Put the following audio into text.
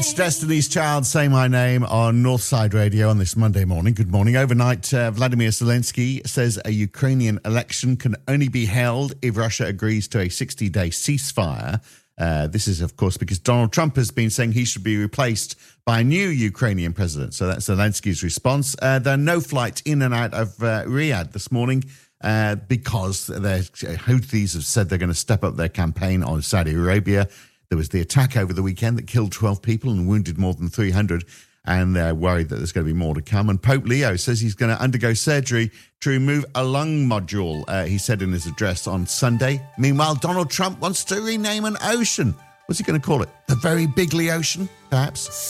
It's Destiny's Child, Say My Name on Northside Radio on this Monday morning. Good morning. Overnight, Vladimir Zelensky says a Ukrainian election can only be held if Russia agrees to a 60-day ceasefire. This is, of course, because Donald Trump has been saying he should be replaced by a new Ukrainian president. So that's Zelensky's response. There are no flights in and out of Riyadh this morning because the Houthis have said they're going to step up their campaign on Saudi Arabia. There was the attack over the weekend that killed 12 people and wounded more than 300, and they're worried that there's going to be more to come. And Pope Leo says he's going to undergo surgery to remove a lung nodule, he said in his address on Sunday. Meanwhile, Donald Trump wants to rename an ocean. What's he going to call it? The Very Bigly Ocean, perhaps?